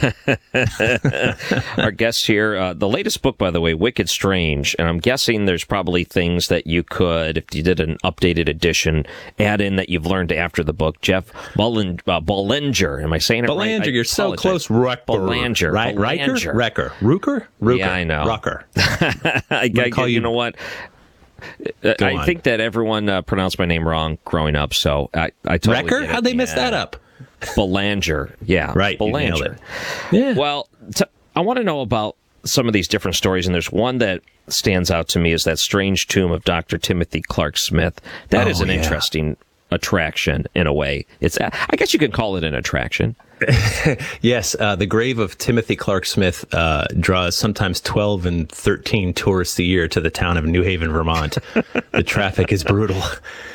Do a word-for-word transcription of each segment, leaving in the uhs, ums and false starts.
Our guest here, uh, the latest book, by the way, Wicked Strange, and I'm guessing there's probably things that you could, if you did an updated edition, add in that you've learned after the book. Jeff Bullen, uh, Bollinger, am I saying it Bollinger, right? I you're so apologize. close. Rucker. Bollinger. Right? Riker? Bollinger. Wrecker. Ruker? Ruker. Yeah, I know. Rucker. I, I, call you, you- know what? I on. think that everyone uh, pronounced my name wrong growing up, so I, I totally Wrecker? get it. How'd they mess Yeah. that up? Bollinger. Yeah. Right, you nailed Bollinger. it. Yeah. Well, t- I want to know about some of these different stories, and there's one that stands out to me is that strange tomb of Doctor Timothy Clark Smith. That Oh, is an yeah. interesting attraction in a way. It's, I guess you could call it an attraction. Yes, uh, the grave of Timothy Clark Smith uh, draws sometimes twelve and thirteen tourists a year to the town of New Haven, Vermont. The traffic is brutal.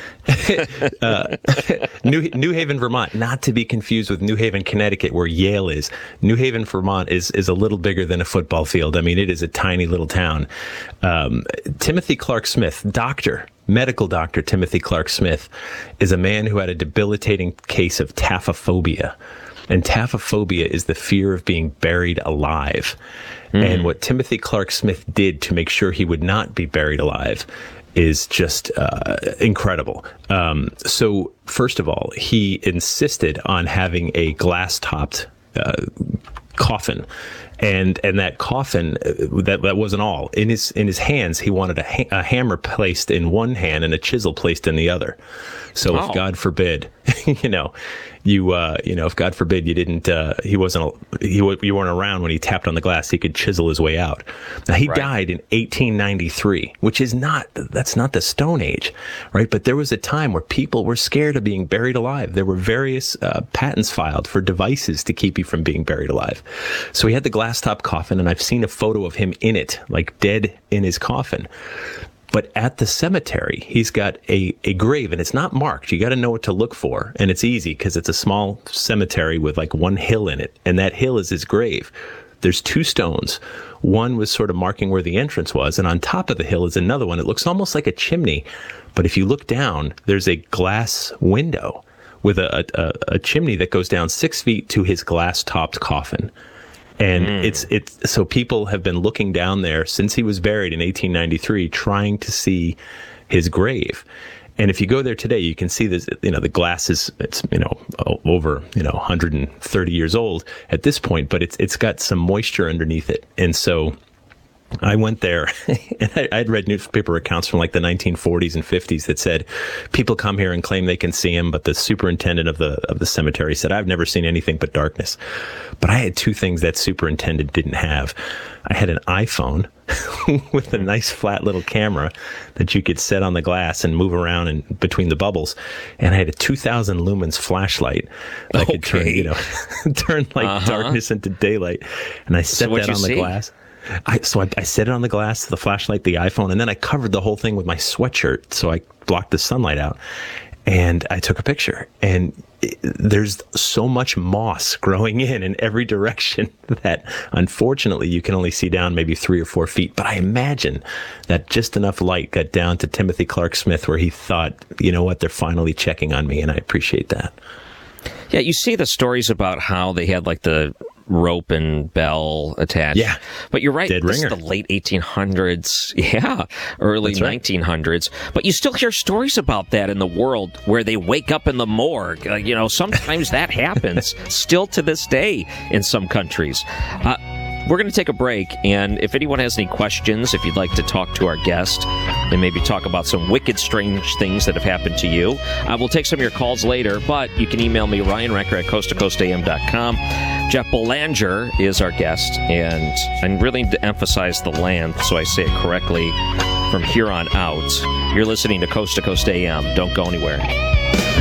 uh, New, New Haven, Vermont, not to be confused with New Haven, Connecticut, where Yale is. New Haven, Vermont is, is a little bigger than a football field. I mean, it is a tiny little town. Um, Timothy Clark Smith, doctor, medical doctor Timothy Clark Smith, is a man who had a debilitating case of taphophobia. And taphophobia is the fear of being buried alive. Mm. And what Timothy Clark Smith did to make sure he would not be buried alive is just uh, incredible. Um, so, first of all, he insisted on having a glass-topped uh, coffin. And and that coffin, uh, that that wasn't all. In his in his hands, he wanted a, ha- a hammer placed in one hand and a chisel placed in the other. So Oh. if God forbid, you know, you uh, you know, if God forbid you didn't, uh, he wasn't, he w- you weren't around when he tapped on the glass, he could chisel his way out. Now he Right. died in eighteen ninety-three, which is not, that's not the Stone Age, right? But there was a time where people were scared of being buried alive. There were various uh, patents filed for devices to keep you from being buried alive. So he had the glass top coffin, and I've seen a photo of him in it, like dead in his coffin. But at the cemetery, he's got a, a grave, and it's not marked. You got to know what to look for. And it's easy because it's a small cemetery with like one hill in it. And that hill is his grave. There's two stones. One was sort of marking where the entrance was. And on top of the hill is another one. It looks almost like a chimney. But if you look down, there's a glass window with a, a, a chimney that goes down six feet to his glass-topped coffin. And mm. it's it's so people have been looking down there since he was buried in eighteen ninety-three, trying to see his grave. And if you go there today, you can see this. You know, the glass is it's you know over you know one hundred thirty years old at this point, but it's it's got some moisture underneath it, and so. I went there, and I, I'd read newspaper accounts from like the nineteen forties and fifties that said people come here and claim they can see him, but the superintendent of the of the cemetery said, "I've never seen anything but darkness." But I had two things that superintendent didn't have. I had an iPhone with a nice flat little camera that you could set on the glass and move around and between the bubbles, and I had a two thousand lumens flashlight that Okay. could turn you know turn like Uh-huh. darkness into daylight, and I set So what'd that you on the see? glass. I, so I, I set it on the glass, the flashlight, the iPhone, and then I covered the whole thing with my sweatshirt so I blocked the sunlight out. And I took a picture. And it, there's so much moss growing in in every direction that unfortunately you can only see down maybe three or four feet. But I imagine that just enough light got down to Timothy Clark Smith where he thought, you know what, they're finally checking on me, and I appreciate that. Yeah, you see the stories about how they had like the rope and bell attached. Yeah. But you're right. Dead this ringer. is the late eighteen hundreds. Yeah. Early That's right. nineteen hundreds. But you still hear stories about that in the world where they wake up in the morgue. Uh, you know, sometimes that happens still to this day in some countries. Uh, we're going to take a break, and if anyone has any questions, if you'd like to talk to our guest and maybe talk about some wicked, strange things that have happened to you, uh, we'll take some of your calls later, but you can email me, Ryan Recker at coast to coast a m dot com. Jeff Belanger is our guest, and I really need to emphasize the land so I say it correctly from here on out. You're listening to Coast to Coast A M. Don't go anywhere.